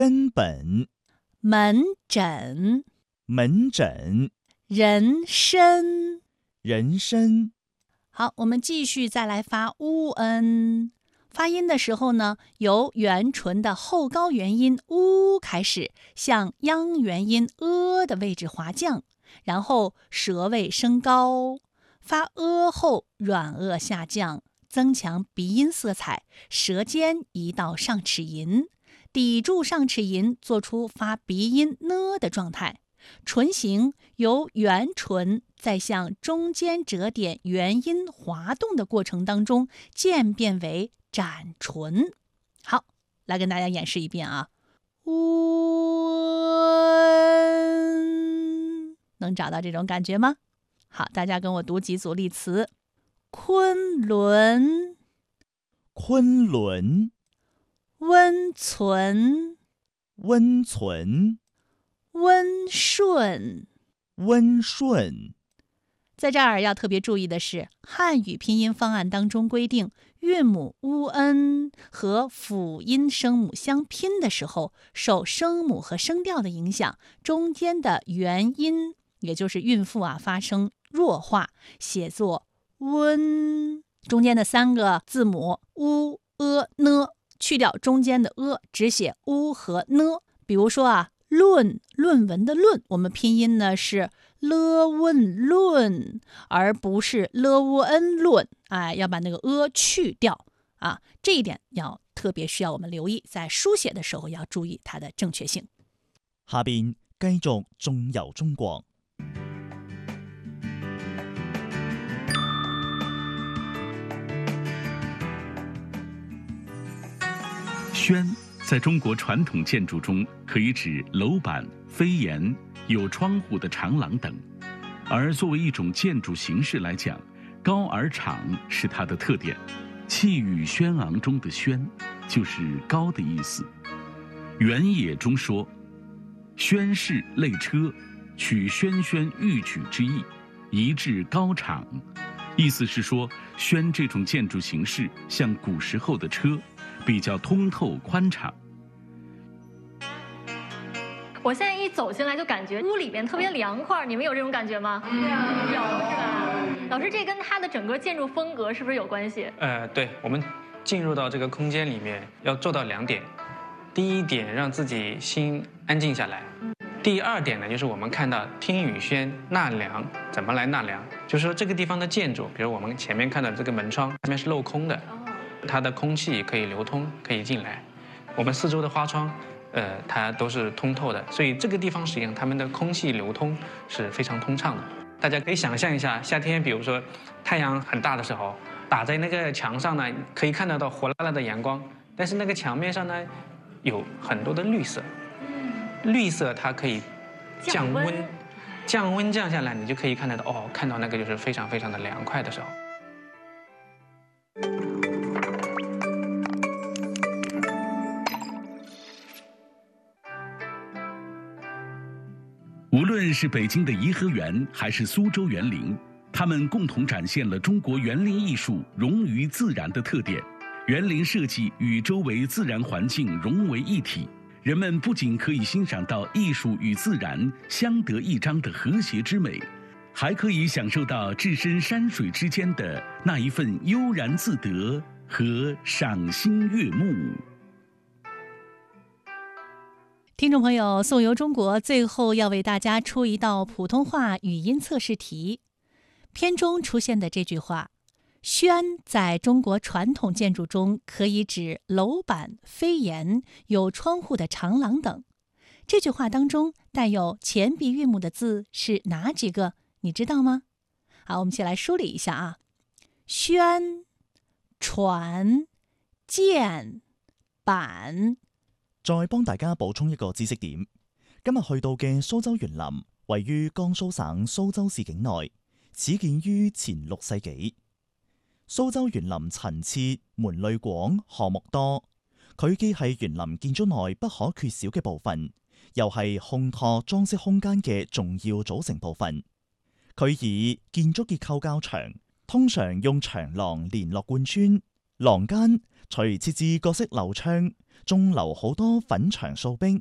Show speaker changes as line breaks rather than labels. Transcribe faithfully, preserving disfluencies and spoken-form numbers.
根本、
门诊、
门诊、
人参。
人参。
好，我们继续再来发乌恩。发音的时候呢，由元唇的后高元音乌开始，向央元音呃的位置滑降，然后舌位升高，发呃后软腭下降，增强鼻音色彩，舌尖移到上齿龈，抵住上齿龈，做出发鼻音呢的状态。唇形由圆唇在向中间折点元音滑动的过程当中渐变为展唇。好，来跟大家演示一遍啊。温，能找到这种感觉吗？好，大家跟我读几组例词。昆仑、
昆仑、
温存、
温存、
温顺。
温顺。
在这儿要特别注意的是，汉语拼音方案当中规定，韵母 un 和辅音声母相拼的时候，受声母和声调的影响，中间的元音，也就是韵腹啊，发生弱化，写作温。中间的三个字母 u、呃、呢，去掉中间的 呃，只写 u 和呢。比如说啊，论论文的论，我们拼音呢是了问论，而不是了乌恩论。哎，要把那个呃去掉啊，这一点要特别需要我们留意，在书写的时候要注意它的正确性。
下邊繼續縱遊中國。
轩在中国传统建筑中可以指楼板、飞檐、有窗户的长廊等，而作为一种建筑形式来讲，高而敞是它的特点。气宇轩昂中的轩就是高的意思。原野中说，轩氏类车，取轩轩欲举之意，移至高敞，意思是说轩这种建筑形式像古时候的车，比较通透宽敞。
我现在一走进来就感觉屋里边特别凉快，你们有这种感觉吗？有，是吧？老师，这跟它的整个建筑风格是不是有关系？
呃，对，我们进入到这个空间里面要做到两点，第一点让自己心安静下来，第二点呢就是我们看到听雨轩纳凉，怎么来纳凉？就是说这个地方的建筑，比如我们前面看到这个门窗，下面是镂空的，它的空气可以流通，可以进来。我们四周的花窗。呃，它都是通透的，所以这个地方实际上它们的空气流通是非常通畅的。大家可以想象一下，夏天比如说太阳很大的时候，打在那个墙上呢，可以看得到火辣辣的阳光，但是那个墙面上呢，有很多的绿色，绿色它可以降温，降温降下来，你就可以看得到哦，看到那个就是非常非常的凉快的时候。
无论是北京的颐和园还是苏州园林，它们共同展现了中国园林艺术融于自然的特点。园林设计与周围自然环境融为一体，人们不仅可以欣赏到艺术与自然相得益彰的和谐之美，还可以享受到置身山水之间的那一份悠然自得和赏心悦目。
听众朋友，颂游中国最后要为大家出一道普通话语音测试题。片中出现的这句话，轩在中国传统建筑中可以指楼板、飞檐、有窗户的长廊等。这句话当中带有前鼻韵母的字是哪几个？你知道吗？好，我们一起来梳理一下啊。轩、船、箭、板。
再幫大家補充一個知識點，今日去到嘅蘇州園林位於江蘇省蘇州市境內，始建於前六世紀。蘇州園林陳設、門類廣、項目多，佢既係園林建築內不可缺少嘅部分，又係烘托裝飾空間嘅重要組成部分。佢以建築結構較長，通常用長廊連絡貫穿，廊間除設置各式樓窗， 仲留好多粉牆掃冰。